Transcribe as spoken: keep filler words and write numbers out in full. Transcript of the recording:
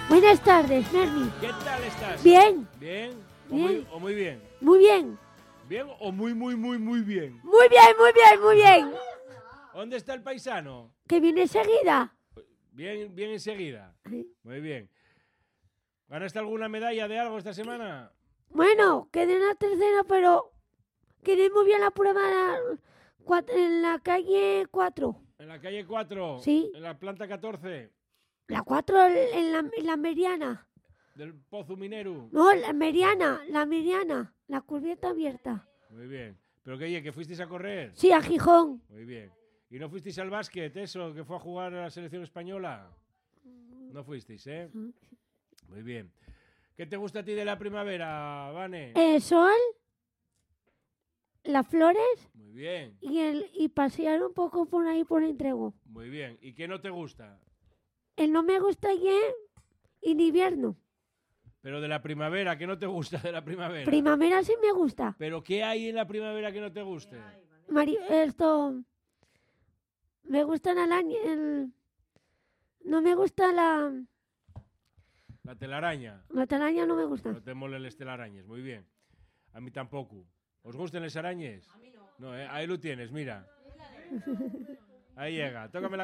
Buenas tardes, Mermi. ¿Qué tal estás? Bien. ¿Bien? ¿O, Bien. Muy, o muy bien? Muy bien. ¿Bien o muy, muy, muy, muy bien? Muy bien, muy bien, muy bien. ¿Dónde está el paisano? Que viene enseguida. Bien, bien enseguida. Sí. Muy bien. ¿Ganaste alguna medalla de algo esta semana? Bueno, quedé en la tercera, pero quedé muy bien la prueba en la, cua- en la calle cuatro. ¿En la calle cuatro? Sí. ¿En la planta catorce? La cuatro en la, en la Meriana. ¿Del Pozo Minero? No, la Meriana, la Meriana. La cubierta abierta. Muy bien. ¿Pero qué, oye, que fuisteis a correr? Sí, a Gijón. Muy bien. ¿Y no fuisteis al básquet, eso, que fue a jugar a la selección española? No fuisteis, ¿eh? Muy bien. ¿Qué te gusta a ti de la primavera, Vane? El sol, las flores Muy bien, y, el, y pasear un poco por ahí por entrego. muy bien. ¿Y qué no te gusta? El no me gusta ya en invierno. Pero de la primavera, ¿qué no te gusta de la primavera? Primavera sí me gusta. ¿Pero qué hay en la primavera que no te guste? Mari- esto me gusta el año, el no me gusta la La telaraña. la telaraña, no me gusta. No te molen las telarañas, muy bien. A mí tampoco. ¿Os gustan las arañas? A mí no. No, ¿eh? Ahí lo tienes, mira. Ahí llega. Tócame la